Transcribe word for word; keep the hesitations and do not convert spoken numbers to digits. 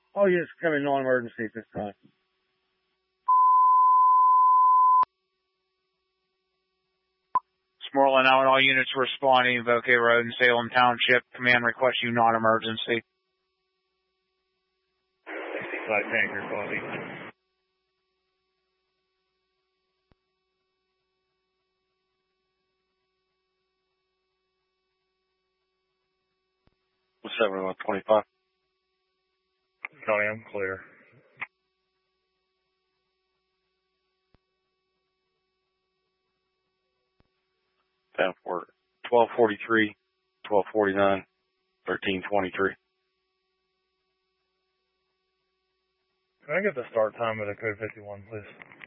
All units coming non-emergency at this time. Smorland out, all units responding, Vokay Road in Salem Township. Command request you non-emergency. sixty-five tanker, copy. seven one twenty-five. Connie, I'm clear. Down for twelve forty-three, twelve forty-nine, thirteen twenty-three. Can I get the start time of the code fifty-one, please?